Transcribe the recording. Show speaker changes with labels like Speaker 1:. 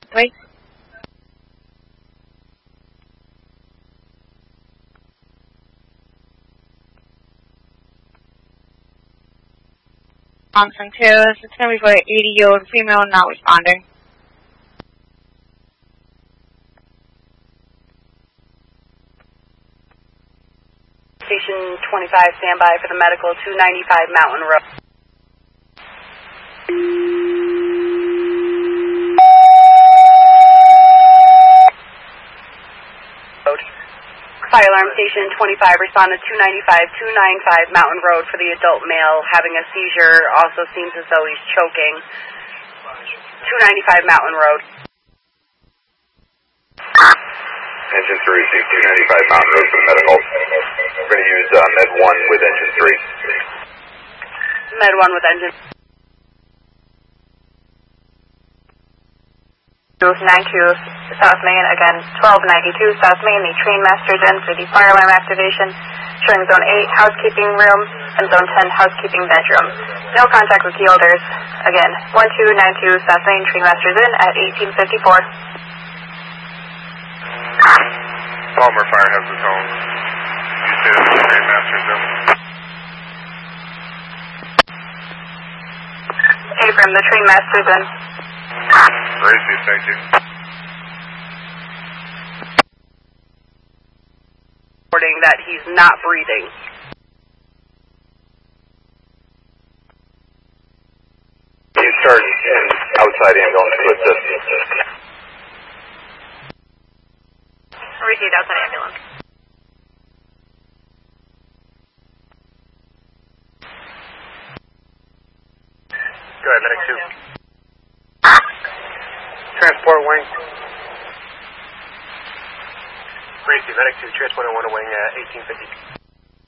Speaker 1: 3. Armstrong 2, it's going to be for 80-year-old female not responding.
Speaker 2: Station 25, standby for the medical, 295 Mountain Road. Fire alarm station 25, respond to 295 Mountain Road for the adult male having a seizure. Also seems as though he's choking. 295 Mountain Road.
Speaker 3: Engine 3, 295 Mountain Road for the medical. We're going to use Med 1 with Engine 3.
Speaker 2: Med 1 with Engine
Speaker 4: 92 South Main, again 1292 South Main, the train master's in for the fire alarm activation, showing Zone 8 housekeeping room and Zone 10 housekeeping bedroom. No contact with key holders. Again, 1292 South Main, train master's in at 1854.
Speaker 5: Palmer Fire has its own. You say that the train master's in.
Speaker 4: Abram, the train master's in.
Speaker 5: Gracie, thank you.
Speaker 2: reporting that he's not breathing.
Speaker 3: You start in outside ambulance with this.
Speaker 4: Received outside ambulance.
Speaker 5: Go ahead, medic 2. Transport wing. Gracie, medic 2, transport 1 to wing 1850.